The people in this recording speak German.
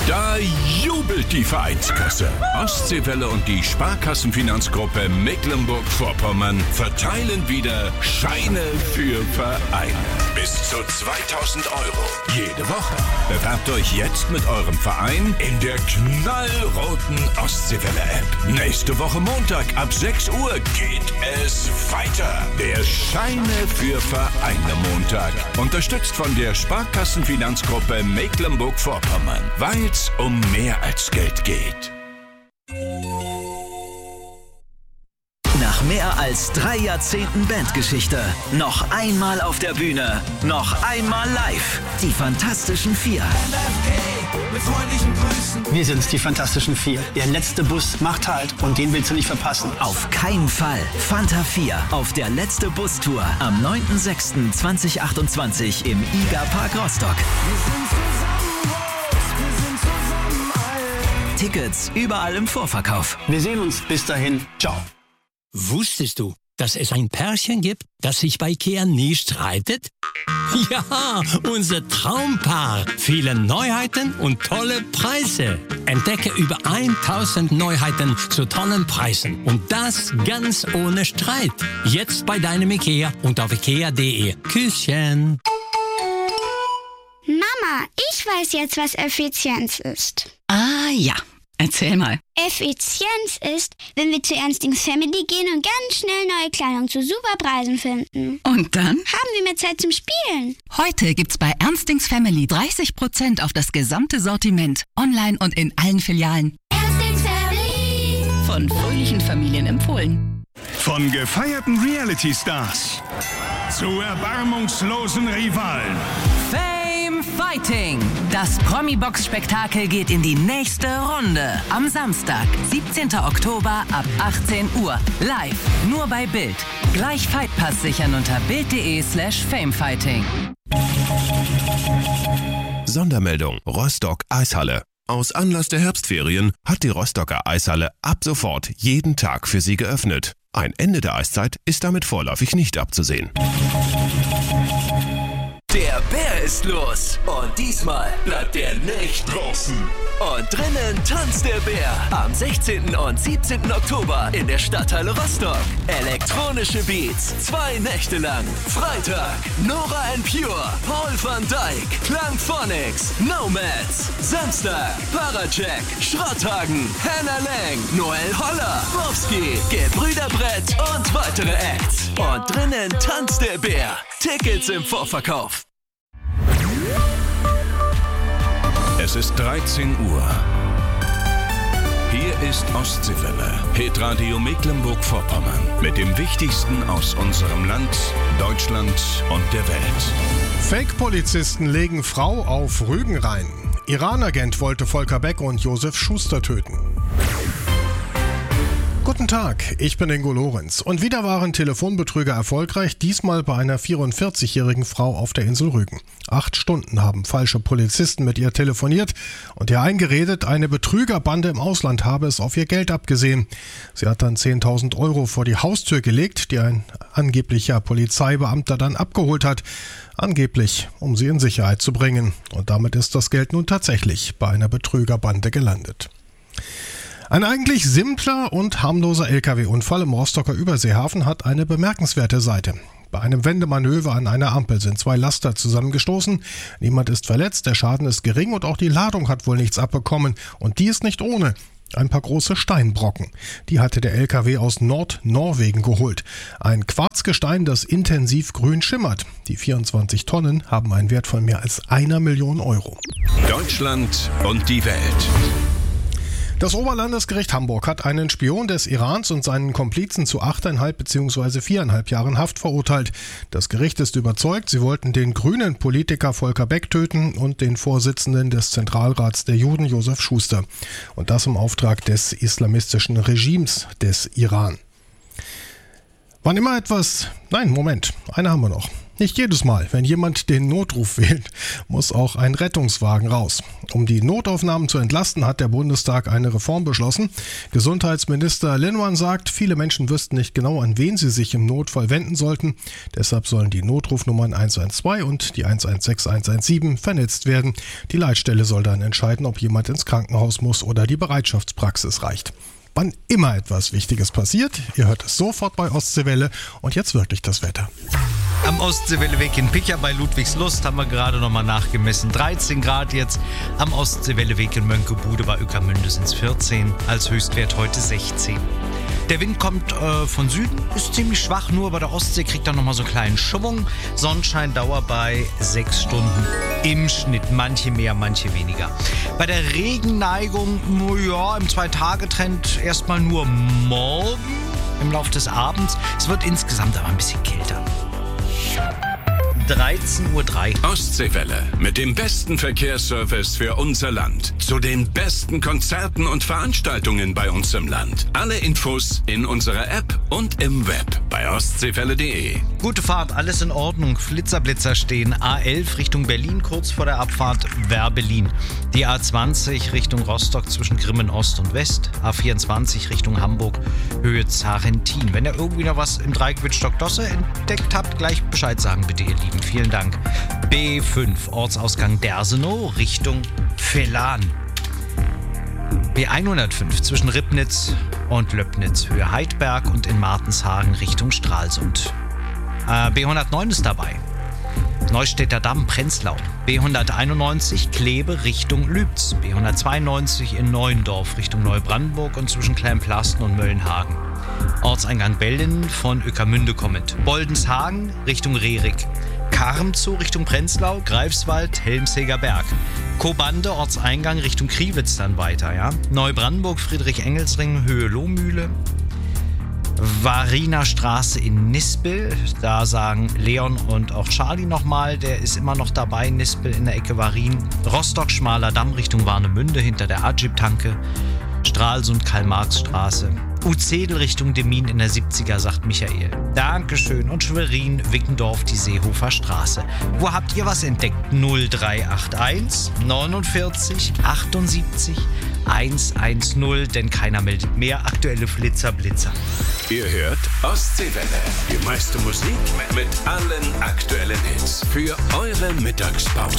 Da jubelt die Vereinskasse. Ostseewelle und die Sparkassenfinanzgruppe Mecklenburg-Vorpommern verteilen wieder Scheine für Verein. Bis zu 2.000 € jede Woche. Bewerbt euch jetzt mit eurem Verein in der knallroten Ostseewelle-App. Nächste Woche Montag ab 6 Uhr geht es weiter. Der Scheine für Vereine Montag. Unterstützt von der Sparkassenfinanzgruppe Mecklenburg-Vorpommern. Weil es um mehr als Geld geht. Nach mehr als 3 Jahrzehnten Bandgeschichte. Noch einmal auf der Bühne. Noch einmal live. Die Fantastischen Vier. Wir sind's, die Fantastischen Vier. Der letzte Bus macht Halt und den willst du nicht verpassen. Auf keinen Fall. Fanta 4 auf der letzte Bustour am 9.06.2028 im IGA Park Rostock. Tickets überall im Vorverkauf. Wir sehen uns. Bis dahin. Ciao. Wusstest du, dass es ein Pärchen gibt, das sich bei IKEA nie streitet? Ja, unser Traumpaar. Viele Neuheiten und tolle Preise. Entdecke über 1000 Neuheiten zu tollen Preisen. Und das ganz ohne Streit. Jetzt bei deinem IKEA und auf ikea.de. Küsschen. Mama, ich weiß jetzt, was Effizienz ist. Ah ja, erzähl mal. Effizienz ist, wenn wir zu Ernstings Family gehen und ganz schnell neue Kleidung zu super Preisen finden. Und dann? Haben wir mehr Zeit zum Spielen. Heute gibt's bei Ernstings Family 30% auf das gesamte Sortiment. Online und in allen Filialen. Ernstings Family. Von fröhlichen Familien empfohlen. Von gefeierten Reality-Stars zu erbarmungslosen Rivalen. Fame Fighting. Das Promi-Box-Spektakel geht in die nächste Runde. Am Samstag, 17. Oktober ab 18 Uhr. Live, nur bei Bild. Gleich Fightpass sichern unter bild.de/famefighting. Sondermeldung: Rostock Eishalle. Aus Anlass der Herbstferien hat die Rostocker Eishalle ab sofort jeden Tag für Sie geöffnet. Ein Ende der Eiszeit ist damit vorläufig nicht abzusehen. Der Bär ist los und diesmal bleibt er nicht draußen. Und drinnen tanzt der Bär am 16. und 17. Oktober in der Stadthalle Rostock. Elektronische Beats, 2 Nächte lang. Freitag, Nora & Pure, Paul van Dyk, Klangphonics, Nomads. Samstag, Paracheck, Schrotthagen, Hannah Lang, Noel Holler, Bowski, Gebrüder Brett und weitere Acts. Und drinnen tanzt der Bär. Tickets im Vorverkauf. Es ist 13 Uhr. Hier ist Ostseewelle, Hitradio Mecklenburg-Vorpommern. Mit dem Wichtigsten aus unserem Land, Deutschland und der Welt. Fake-Polizisten legen Frau auf Rügen rein. Iran-Agent wollte Volker Beck und Josef Schuster töten. Guten Tag, ich bin Ingo Lorenz und wieder waren Telefonbetrüger erfolgreich, diesmal bei einer 44-jährigen Frau auf der Insel Rügen. 8 Stunden haben falsche Polizisten mit ihr telefoniert und ihr eingeredet, eine Betrügerbande im Ausland habe es auf ihr Geld abgesehen. Sie hat dann 10.000 € vor die Haustür gelegt, die ein angeblicher Polizeibeamter dann abgeholt hat. Angeblich, um sie in Sicherheit zu bringen. Und damit ist das Geld nun tatsächlich bei einer Betrügerbande gelandet. Ein eigentlich simpler und harmloser Lkw-Unfall im Rostocker Überseehafen hat eine bemerkenswerte Seite. Bei einem Wendemanöver an einer Ampel sind 2 Laster zusammengestoßen. Niemand ist verletzt, der Schaden ist gering und auch die Ladung hat wohl nichts abbekommen. Und die ist nicht ohne. Ein paar große Steinbrocken. Die hatte der Lkw aus Nordnorwegen geholt. Ein Quarzgestein, das intensiv grün schimmert. Die 24 Tonnen haben einen Wert von mehr als 1 Million €. Deutschland und die Welt. Das Oberlandesgericht Hamburg hat einen Spion des Irans und seinen Komplizen zu 8,5 bzw. 4,5 Jahren Haft verurteilt. Das Gericht ist überzeugt, sie wollten den grünen Politiker Volker Beck töten und den Vorsitzenden des Zentralrats der Juden Josef Schuster. Und das im Auftrag des islamistischen Regimes des Iran. Eine haben wir noch. Nicht jedes Mal, wenn jemand den Notruf wählt, muss auch ein Rettungswagen raus. Um die Notaufnahmen zu entlasten, hat der Bundestag eine Reform beschlossen. Gesundheitsminister Linnemann sagt, viele Menschen wüssten nicht genau, an wen sie sich im Notfall wenden sollten. Deshalb sollen die Notrufnummern 112 und die 116 117 vernetzt werden. Die Leitstelle soll dann entscheiden, ob jemand ins Krankenhaus muss oder die Bereitschaftspraxis reicht. Wann immer etwas Wichtiges passiert, ihr hört es sofort bei Ostseewelle. Und jetzt wirklich das Wetter. Am Ostseewelleweg in Picha bei Ludwigslust haben wir gerade nochmal nachgemessen. 13 Grad jetzt. Am Ostseewelleweg in Mönckebude bei Ueckermünde sind es 14. Als Höchstwert heute 16. Der Wind kommt von Süden, ist ziemlich schwach, nur bei der Ostsee kriegt er nochmal so einen kleinen Schwung. Sonnenscheindauer bei 6 Stunden im Schnitt. Manche mehr, manche weniger. Bei der Regenneigung, ja, im 2-Tage-Trend erstmal nur morgen im Laufe des Abends. Es wird insgesamt aber ein bisschen kälter. 13:03 Uhr. Ostseewelle mit dem besten Verkehrsservice für unser Land. Zu den besten Konzerten und Veranstaltungen bei uns im Land. Alle Infos in unserer App und im Web bei ostseewelle.de. Gute Fahrt, alles in Ordnung. Flitzer stehen. A11 Richtung Berlin, kurz vor der Abfahrt Werbelin. Die A20 Richtung Rostock zwischen Grimmen Ost und West. A24 Richtung Hamburg, Höhe Zarentin. Wenn ihr irgendwie noch was im Dreieck Wittstock-Dosse entdeckt habt, gleich Bescheid sagen bitte, ihr Lieben. Vielen Dank. B5 Ortsausgang Dersenow Richtung Velan. B105 zwischen Ribnitz und Löbnitz, Höhe Heidberg und in Martenshagen Richtung Stralsund. B109 ist dabei. Neustädter Damm, Prenzlau. B191 Kleve Richtung Lübz. B192 in Neuendorf Richtung Neubrandenburg und zwischen Kleinplasten und Möllenhagen. Ortseingang Bellin von Ueckermünde kommend. Boldenshagen Richtung Rerik. Karmzow Richtung Prenzlau, Greifswald, Helmseger Berg. Kobande, Ortseingang Richtung Kriwitz dann weiter, ja. Neubrandenburg, Friedrich-Engelsring, Höhe Lohmühle. Variner Straße in Nispel, da sagen Leon und auch Charlie nochmal, der ist immer noch dabei, Nispel in der Ecke Varin. Rostock, Schmaler Damm Richtung Warnemünde hinter der Ajib-Tanke. Stralsund, Karl-Marx-Straße. Uzedel Richtung Demmin in der 70er, sagt Michael. Dankeschön. Und Schwerin, Wickendorf, die Seehofer Straße. Wo habt ihr was entdeckt? 0381 49 78 110, denn keiner meldet mehr. Aktuelle Blitzer. Ihr hört Ostseewelle. Die meiste Musik mit allen aktuellen Hits. Für eure Mittagspause.